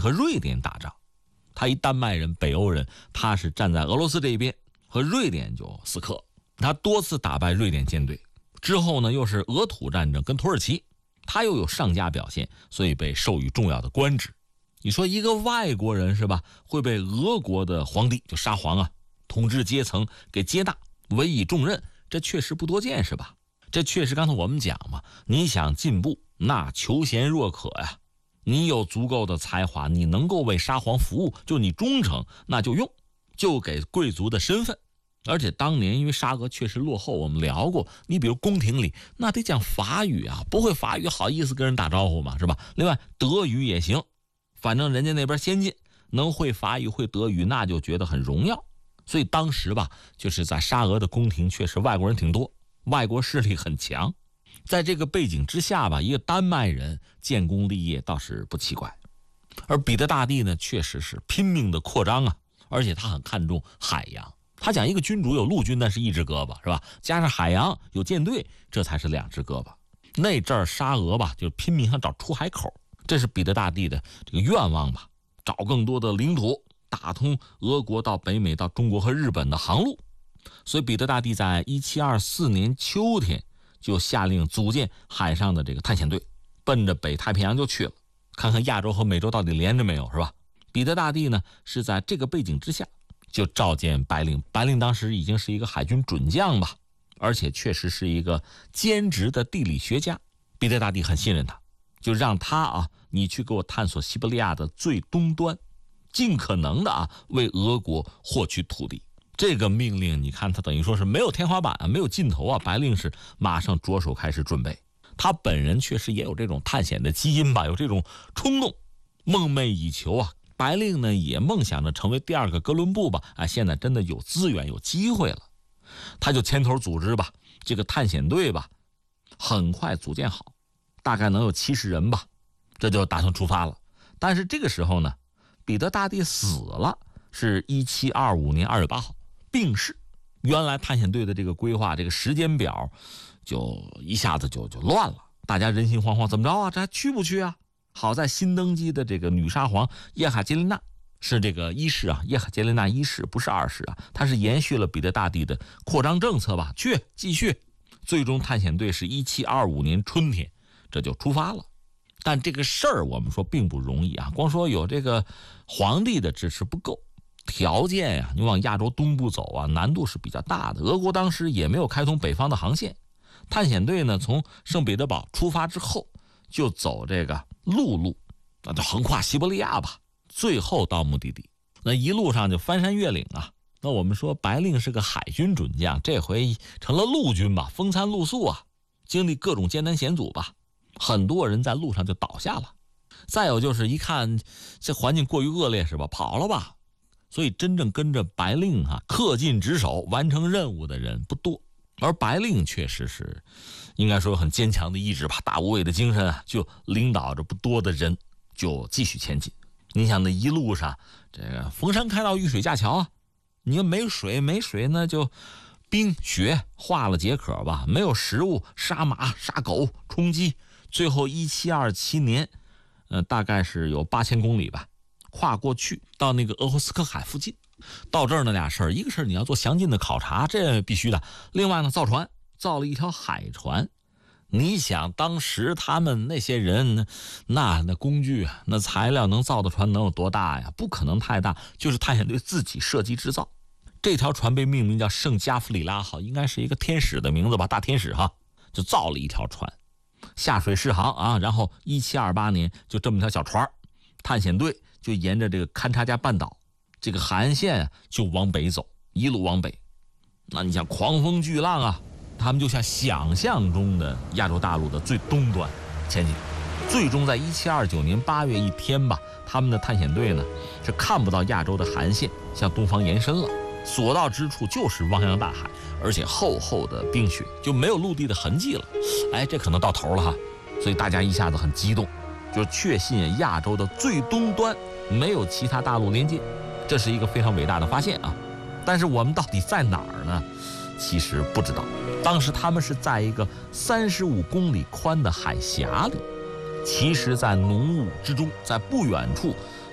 和瑞典打仗，他一丹麦人、北欧人，他是站在俄罗斯这一边，和瑞典就死磕。他多次打败瑞典舰队，之后呢又是俄土战争跟土耳其，他又有上佳表现，所以被授予重要的官职。你说一个外国人是吧，会被俄国的皇帝就沙皇啊统治阶层给接纳，委以重任，这确实不多见是吧？这确实刚才我们讲嘛，你想进步那求贤若渴呀，你有足够的才华，你能够为沙皇服务，就你忠诚，那就用，就给贵族的身份。而且当年因为沙俄确实落后，我们聊过，你比如宫廷里那得讲法语啊，不会法语好意思跟人打招呼嘛，是吧？另外德语也行，反正人家那边先进，能会法语会德语那就觉得很荣耀。所以当时吧，就是在沙俄的宫廷确实外国人挺多，外国势力很强。在这个背景之下吧，一个丹麦人建功立业倒是不奇怪。而彼得大帝呢，确实是拼命的扩张啊，而且他很看重海洋。他讲一个君主有陆军那是一只胳膊是吧，加上海洋有舰队，这才是两只胳膊。那阵儿沙俄吧，就拼命想找出海口，这是彼得大帝的这个愿望吧，找更多的领土，打通俄国到北美到中国和日本的航路。所以彼得大帝在1724年秋天就下令组建海上的这个探险队，奔着北太平洋就去了，看看亚洲和美洲到底连着没有是吧？彼得大帝呢是在这个背景之下就召见白令，白令当时已经是一个海军准将吧，而且确实是一个兼职的地理学家。彼得大帝很信任他，就让他你去给我探索西伯利亚的最东端，尽可能的为俄国获取土地。这个命令你看他等于说是没有天花板没有尽头白令是马上着手开始准备。他本人确实也有这种探险的基因吧，有这种冲动，梦寐以求白令呢也梦想着成为第二个哥伦布吧，现在真的有资源有机会了，他就牵头组织吧这个探险队吧，很快组建好，大概能有70人吧，这就打算出发了。但是这个时候呢，彼得大帝死了，是1725年2月8号病逝。原来探险队的这个规划这个时间表就一下子就乱了，大家人心惶惶，怎么着这还去不去啊？好在新登基的这个女沙皇叶卡捷琳娜是这个一世叶卡捷琳娜一世不是二世她是延续了彼得大帝的扩张政策吧，继续。最终探险队是1725年春天这就出发了。但这个事儿我们说并不容易光说有这个皇帝的支持不够，条件你往亚洲东部走难度是比较大的。俄国当时也没有开通北方的航线，探险队呢从圣彼得堡出发之后就走这个陆路，那就横跨西伯利亚吧，最后到目的地。那一路上就翻山越岭那我们说白令是个海军准将，这回成了陆军吧，风餐露宿经历各种艰难险阻吧，很多人在路上就倒下了。再有就是一看这环境过于恶劣是吧，跑了吧。所以真正跟着白令恪尽职守完成任务的人不多。而白令确实是应该说有很坚强的意志吧，大无畏的精神就领导着不多的人就继续前进。你想那一路上这个逢山开道遇水架桥你看没水呢就冰雪化了解渴吧，没有食物杀马杀狗充饥。最后1727年大概是有8000公里吧，跨过去到那个鄂霍次克海附近。到这儿那俩事儿，一个是你要做详尽的考察，这必须的。另外呢，造船，造了一条海船。你想当时他们那些人那工具那材料能造的船能有多大呀？不可能太大，就是探险队自己设计制造。这条船被命名叫圣加弗里拉号，应该是一个天使的名字吧，大天使就造了一条船下水试航然后1728年就这么条小船，探险队就沿着这个勘察加半岛这个海岸线就往北走，一路往北。那你想狂风巨浪他们就像想象中的亚洲大陆的最东端前进。最终在1729年8月1天吧，他们的探险队呢是看不到亚洲的海岸线向东方延伸了，所到之处就是汪洋大海，而且厚厚的冰雪，就没有陆地的痕迹了。这可能到头了所以大家一下子很激动，就确信亚洲的最东端没有其他大陆连接，这是一个非常伟大的发现但是我们到底在哪儿呢？其实不知道。当时他们是在一个35公里宽的海峡里，其实在浓雾之中，在不远处